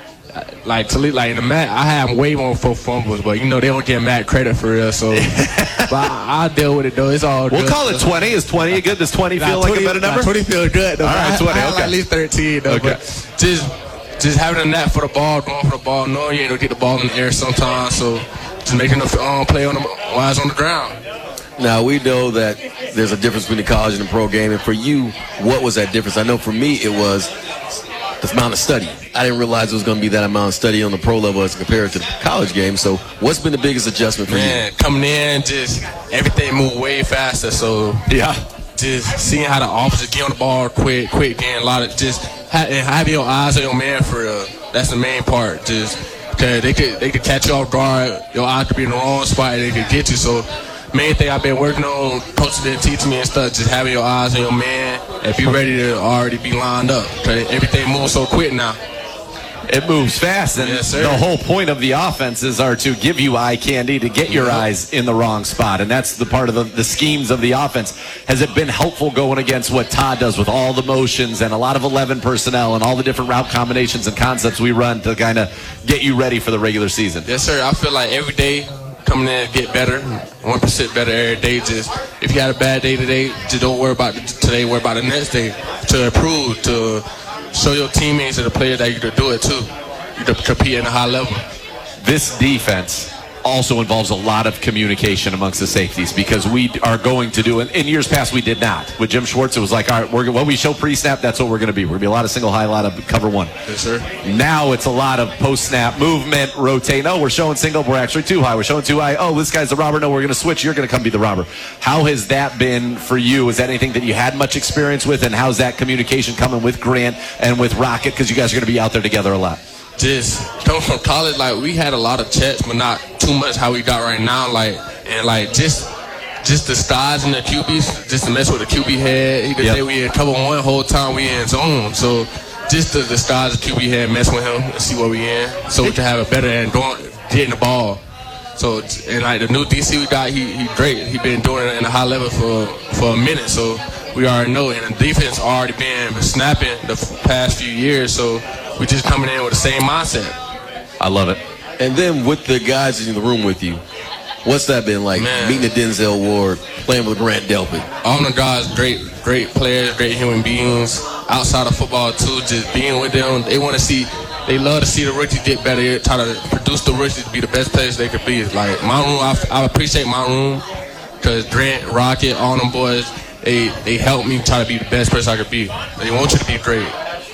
Like, to lead, like in the mat, I have way more for fumbles, but you know, they don't get mad credit for real, so but I, I deal with it though. It's all We'll good. call it twenty. Is twenty good? Does twenty feel nah, twenty, like a better number? Nah, twenty feels good though. All right, twenty. I, I okay. at least thirteen though. Okay. But just just having a net for the ball, going for the ball, knowing you ain't gonna get the ball in the air sometimes, so just making the um, play on the while it's on the ground. Now, we know that there's a difference between the college and the pro game, and for you, what was that difference? I know for me, it was the amount of study. I didn't realize it was going to be that amount of study on the pro level as compared to the college game. So what's been the biggest adjustment for Man, you? Coming in, just everything moved way faster. So yeah, just seeing how the offenses get on the ball quick, quick, getting a lot of just have, have your eyes on your man for real. That's the main part. Just because they could they could catch you off guard, your eyes could be in the wrong spot, and they could get you. So main thing I've been working on, coaches didn't teach me and stuff, just having your eyes on your man and be ready to already be lined up. Cause everything moves so quick now. It moves fast, and yes, sir. The whole point of the offenses are to give you eye candy, to get your yep. eyes in the wrong spot, and that's the part of the, the schemes of the offense. Has it been helpful going against what Todd does with all the motions and a lot of eleven personnel and all the different route combinations and concepts we run to kind of get you ready for the regular season? Yes, sir. I feel like every day coming in and get better, one percent better every day. Just if you had a bad day today, just don't worry about today, worry about the next day to improve, to show your teammates and the players that you can do it too. You can compete at a high level. This defense also involves a lot of communication amongst the safeties because we are going to do, and in years past we did not. With Jim Schwartz, it was like, all right, we're, when we show pre-snap, that's what we're going to be. We're going to be a lot of single high, a lot of cover one. Yes, sir. Now it's a lot of post-snap movement, rotate. No, we're showing single, we're actually too high. We're showing too high. Oh, this guy's the robber. No, we're going to switch. You're going to come be the robber. How has that been for you? Is that anything that you had much experience with, and how's that communication coming with Grant and with Rocket, because you guys are going to be out there together a lot? Just coming from college, like we had a lot of checks, but not too much how we got right now. Like and like just just the styles and the Q Bs, just to mess with the Q B head. He could yep. say we in cover one whole time we in zone. So just the, the styles the Q B head, mess with him and see what we in, so we can have a better and going getting the ball. So and like the new D C we got, he he great. He been doing it in a high level for for a minute. So we already know, and the defense already been snapping the past few years. So we just coming in with the same mindset. I love it. And then with the guys in the room with you, what's that been like? Man. Meeting the Denzel Ward, playing with Grant Delpit. All the guys, great, great players, great human beings. Outside of football too, just being with them, they want to see, they love to see the rookies get better. They try to produce the rookies to be the best players they could be. Like my room, I, I appreciate my room because Grant, Rocket, all them boys, they they help me try to be the best person I could be. They want you to be great.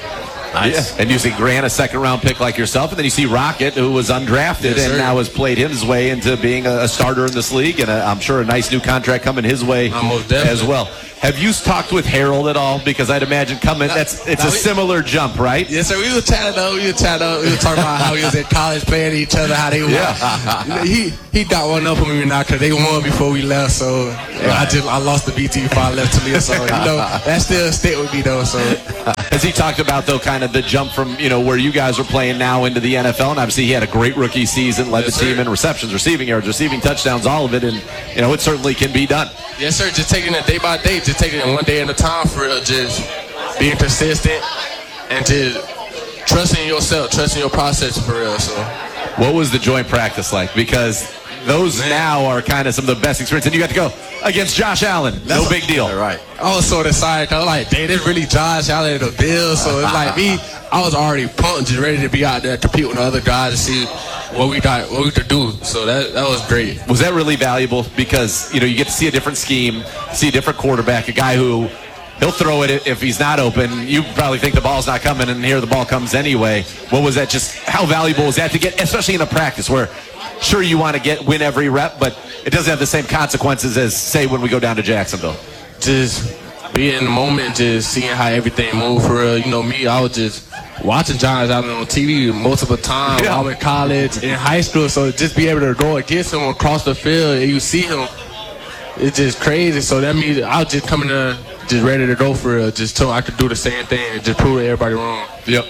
Nice. Yeah. And you see Grant, a second-round pick like yourself, and then you see Rocket, who was undrafted Yes, and sir. now has played his way into being a, a starter in this league, and a, I'm sure a nice new contract coming his way as well. Have you talked with Harold at all? Because I'd imagine coming, that's it's no, a we- similar jump, right? Yes, sir. We were chatting up. We were chatting up. We were talking about how we was at college playing each other, how they won. Yeah. he he got one up on me now because they won before we left. So I just I lost the B T before I left Toledo. So you know that still stayed with me though. So Has he talked about, though, kind of the jump from, you know, where you guys are playing now into the N F L? And obviously he had a great rookie season, led Yes, the team sir. in receptions, receiving yards, receiving touchdowns, all of it. And, you know, it certainly can be done. yes, sir. Just taking it day by day, just taking it one day at a time for real. Just being consistent and just trusting yourself, trusting your process for real. So What was the joint practice like? Because those now are kind of some of the best experience. And you got to go against Josh Allen. No big deal. Right. I was sort of excited because like, dang, this really Josh Allen the Bills. So it's like me, I was already pumped, just ready to be out there compete with the other guys to see what we got, what we could do. So that that was great. Was that really valuable? Because, you know, you get to see a different scheme, see a different quarterback, a guy who he'll throw it if he's not open. You probably think the ball's not coming, and here the ball comes anyway. What was that? Just how valuable was that to get, especially in a practice where, sure, you want to get win every rep, but it doesn't have the same consequences as, say, when we go down to Jacksonville. Just being in the moment, just seeing how everything moved for real. You know, me, I was just watching Josh Allen on T V multiple times Yeah. while in college, in high school. So just be able to go against him across the field and you see him, it's just crazy. So that means I was just coming there just ready to go for real. Just so I could do the same thing and just prove everybody wrong. Yep.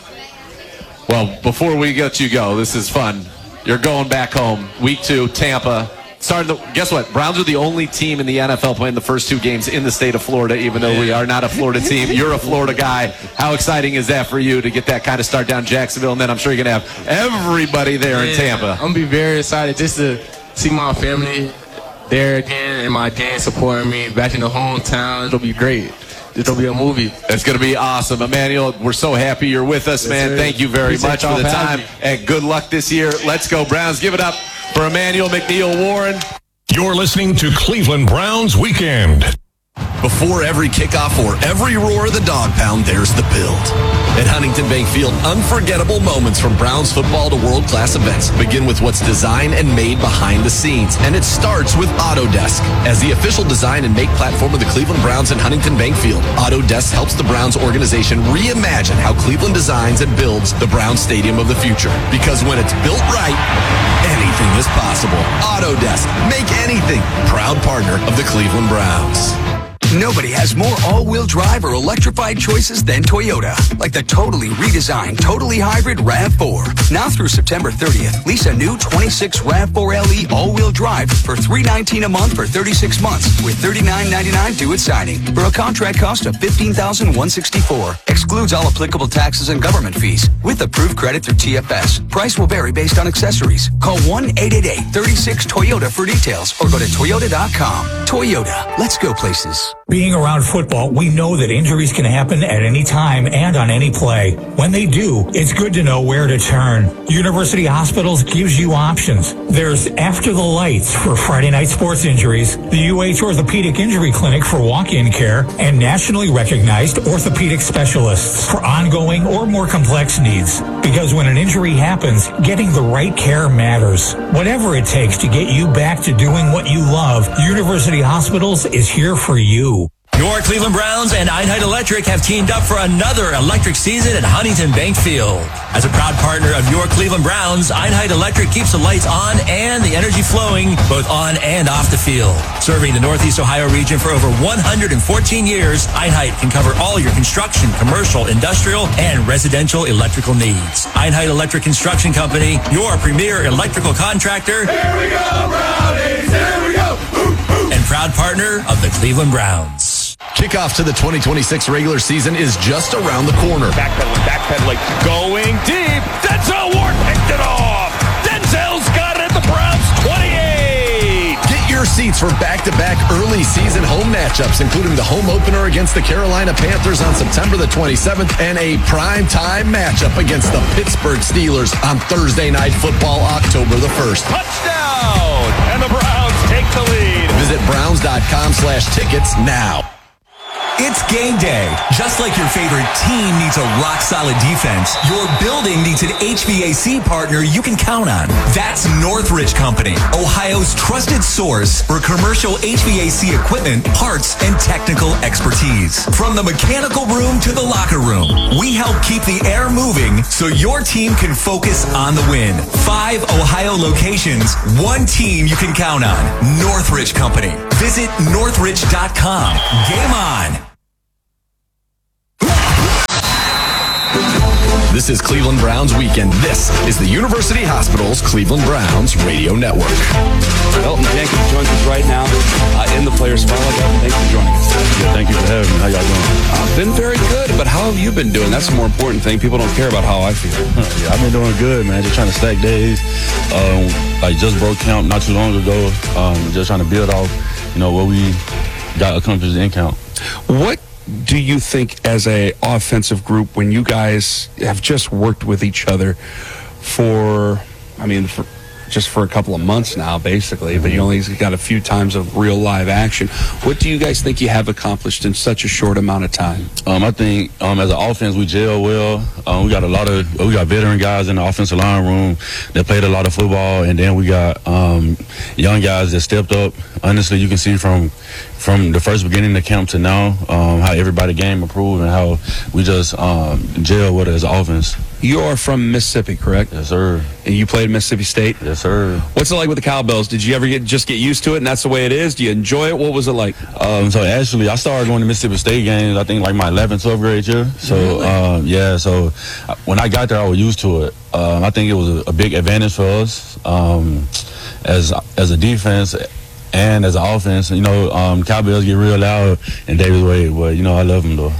Well, before we let you go, this is fun. You're going back home. Week two, Tampa. Starting the, guess what? Browns are the only team in the N F L playing the first two games in the state of Florida, even though we are not a Florida team. You're a Florida guy. How exciting is that for you to get that kind of start down Jacksonville? And then I'm sure you're going to have everybody there in Yeah, Tampa. I'm going to be very excited just to see my family there again and my gang supporting me back in the hometown. It'll be great. It'll be a movie. It's going to be awesome. Emmanuel, we're so happy you're with us, Yes, man. sir. Thank you very Appreciate much for y'all the for having time. me. And good luck this year. Let's go, Browns. Give it up for Emmanuel McNeil Warren. You're listening to Cleveland Browns Weekend. Before every kickoff or every roar of the dog pound, there's the build. At Huntington Bank Field, unforgettable moments from Browns football to world-class events begin with what's designed and made behind the scenes. And it starts with Autodesk. As the official design and make platform of the Cleveland Browns and Huntington Bank Field, Autodesk helps the Browns organization reimagine how Cleveland designs and builds the Browns Stadium of the future. Because when it's built right, anything is possible. Autodesk. Make anything. Proud partner of the Cleveland Browns. Nobody has more all-wheel drive or electrified choices than Toyota. Like the totally redesigned, totally hybrid RAV four. Now through September thirtieth, lease a new twenty-six RAV four L E all-wheel drive for three hundred nineteen dollars a month for thirty-six months with thirty-nine ninety-nine due at signing for a contract cost of fifteen thousand one hundred sixty-four dollars. Excludes all applicable taxes and government fees with approved credit through T F S. Price will vary based on accessories. Call one eight eight eight, three six, Toyota for details or go to toyota dot com. Toyota, let's go places. Being around football, we know that injuries can happen at any time and on any play. When they do, it's good to know where to turn. University Hospitals gives you options. There's After the Lights for Friday night sports injuries, the U H Orthopedic Injury Clinic for walk-in care, and nationally recognized orthopedic specialists for ongoing or more complex needs. Because when an injury happens, getting the right care matters. Whatever it takes to get you back to doing what you love, University Hospitals is here for you. Your Cleveland Browns and Einheit Electric have teamed up for another electric season at Huntington Bank Field. As a proud partner of your Cleveland Browns, Einheit Electric keeps the lights on and the energy flowing both on and off the field. Serving the Northeast Ohio region for over one hundred fourteen years, Einheit can cover all your construction, commercial, industrial, and residential electrical needs. Einheit Electric Construction Company, your premier electrical contractor. Here we go, Brownies! Here we go! And proud partner of the Cleveland Browns. Kickoff to the twenty twenty-six regular season is just around the corner. Backpedaling, backpedaling, going deep. Denzel Ward picked it off. Denzel's got it at the Browns twenty-eight. Get your seats for back-to-back early season home matchups, including the home opener against the Carolina Panthers on September the twenty-seventh and a primetime matchup against the Pittsburgh Steelers on Thursday Night Football, October the first. Touchdown! And the Browns take the lead. Visit browns.com slash tickets now. It's game day. Just like your favorite team needs a rock-solid defense, your building needs an H V A C partner you can count on. That's Northridge Company, Ohio's trusted source for commercial H V A C equipment, parts, and technical expertise. From the mechanical room to the locker room, we help keep the air moving so your team can focus on the win. Five Ohio locations, one team you can count on. Northridge Company. Visit northridge dot com. Game on. This is Cleveland Browns Weekend. This is the University Hospital's Cleveland Browns Radio Network. Elton Jenkins joins us right now uh, in the Players Spotlight. Elton, thanks for joining us. Yeah, thank you for having me. How y'all doing? I've uh, been very good, but how have you been doing? That's the more important thing. People don't care about how I feel. Huh, yeah, I've been doing good, man. Just trying to stack days. Um, like just broke camp not too long ago. Um, just trying to build off, you know, what we got accomplished in camp. What do you think as a offensive group when you guys have just worked with each other for, I mean, for just for a couple of months now, basically, but you only got a few times of real live action. What do you guys think you have accomplished in such a short amount of time? Um, I think um, as an offense, we gel well. Um, we got a lot of, we got veteran guys in the offensive line room that played a lot of football, and then we got um, young guys that stepped up. Honestly, you can see from from the first beginning of camp to now um, how everybody game improved and how we just um, gel with it as an offense. You are from Mississippi, correct? Yes, sir. And you played Mississippi State? Yes, sir. What's it like with the Cowbells? Did you ever get just get used to it and that's the way it is? Do you enjoy it? What was it like? Um, so actually, I started going to Mississippi State games, I think like my eleventh, twelfth grade year. So, really? um, yeah, so when I got there, I was used to it. Um, I think it was a, a big advantage for us um, as as a defense and as an offense. You know, um, Cowbells get real loud in Davis Wade, but, you know, I love them, though.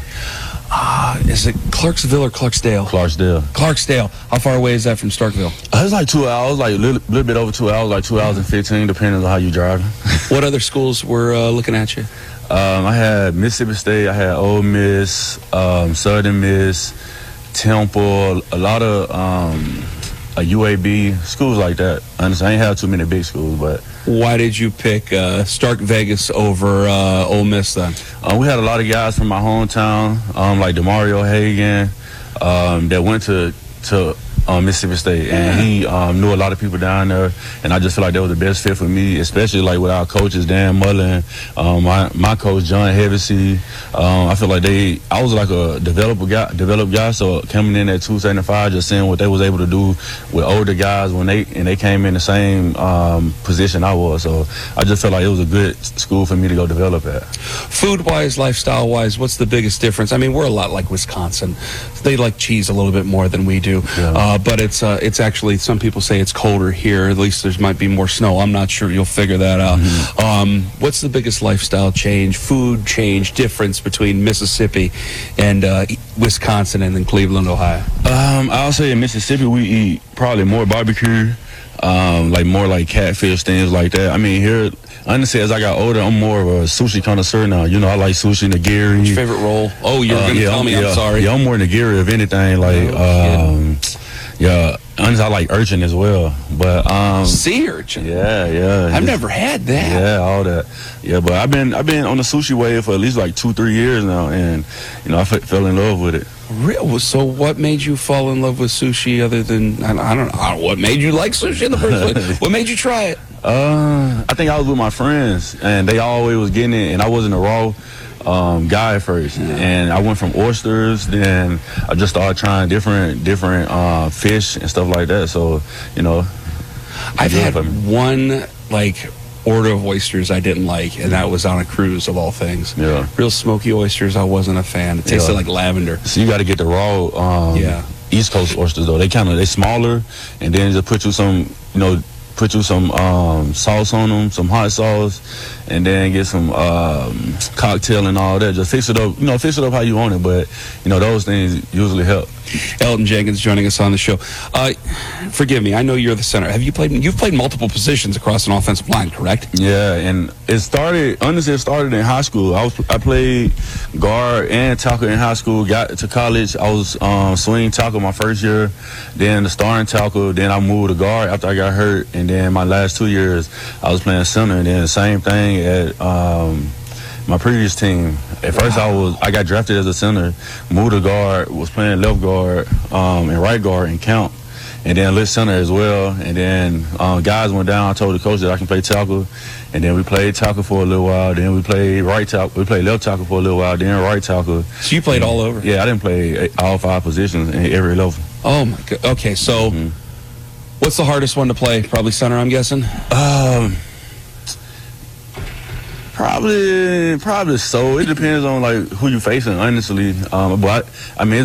Uh, is it Clarksville or Clarksdale? Clarksdale. Clarksdale. How far away is that from Starkville? Uh, it's like two hours, like a little, little bit over two hours, like two hours and fifteen, depending on how you drive. What other schools were uh, looking at you? Um, I had Mississippi State, I had Ole Miss, um, Southern Miss, Temple, a lot of um, a U A B, schools like that. Honestly, I ain't had too many big schools, but. Why did you pick uh, Stark Vegas over uh, Ole Miss then? Uh, we had a lot of guys from my hometown, um, like DeMario Hagan, um, that went to to um, Mississippi State, and he um, knew a lot of people down there, and I just feel like they were the best fit for me, especially like with our coaches, Dan Mullen, um, my my coach John Hevesy. Um, I feel like they, I was like a developer guy, developed guy, so coming in at two seventy-five, just seeing what they was able to do with older guys when they and they came in the same um, position I was, so I just felt like it was a good school for me to go develop at. Food-wise, lifestyle-wise, what's the biggest difference? I mean, we're a lot like Wisconsin. They like cheese a little bit more than we do. Yeah. Uh, but it's uh, it's actually, some people say it's colder here. At least there might be more snow. I'm not sure. You'll figure that out. Mm-hmm. Um, what's the biggest lifestyle change, food change, difference between Mississippi and uh, Wisconsin and then Cleveland, Ohio? Um, I'll say in Mississippi we eat probably more barbecue, um, like more like catfish, things like that. I mean, here, honestly, as I got older, I'm more of a sushi connoisseur now. You know, I like sushi, nigiri. What's your favorite roll? Oh, you're uh, going to yeah, tell me. Yeah, I'm sorry. Yeah, I'm more nigiri if anything. Like, oh, um, yeah, honestly, I like urchin as well. But um, sea urchin. Yeah, yeah. I've never had that. Yeah, all that. Yeah, but I've been I've been on the sushi wave for at least like two, three years now, and you know, I f- fell in love with it. Real. So, what made you fall in love with sushi? Other than I don't, I don't know what made you like sushi in the first place. What made you try it? Uh, I think I was with my friends, and they always was getting it, and I wasn't a raw um, guy at first. Yeah. And I went from oysters, then I just started trying different different uh, fish and stuff like that. So, you know, I've had one like order of oysters I didn't like, and that was on a cruise of all things. Yeah, real smoky oysters. I wasn't a fan. It tasted yeah. like lavender. So you got to get the raw. Um, yeah. East Coast oysters though. They kind of they smaller, and then just put you some, you know, put you some um, sauce on them, some hot sauce, and then get some um, cocktail and all that. Just fix it up, you know, fix it up how you want it. But you know, those things usually help. Elton Jenkins joining us on the show. Uh, forgive me, I know you're the center. Have you played? You've played multiple positions across an offensive line, correct? Yeah, and it started. Honestly, it started in high school. I was I played guard and tackle in high school. Got to college, I was um, swing tackle my first year, then the starting tackle. Then I moved to guard after I got hurt, and then my last two years I was playing center. And then the same thing at um, my previous team. At first, I was I got drafted as a center, moved to guard, was playing left guard um, and right guard and count, and then left center as well. And then um, guys went down. I told the coach that I can play tackle, and then we played tackle for a little while. Then we played right tackle. We played left tackle for a little while. Then right tackle. So you played all over? Yeah, I didn't play all five positions in every level. Oh my god. Okay, so mm-hmm. What's the hardest one to play? Probably center, I'm guessing. Um. Probably, probably so. It depends on like who you're facing, honestly. Um, but I, I mean.